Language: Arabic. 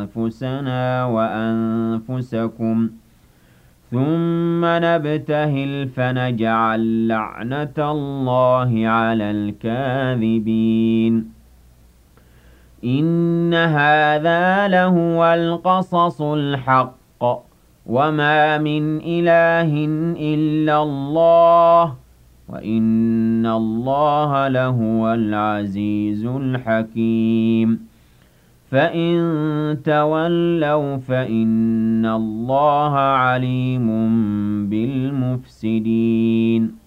أنفسنا وأنفسكم ثم نبتهل فنجعل لعنة الله على الكاذبين إن هذا لهو القصص الحق وما من إله إلا الله وإن الله لهو العزيز الحكيم فإن تولوا فإن الله عليم بالمفسدين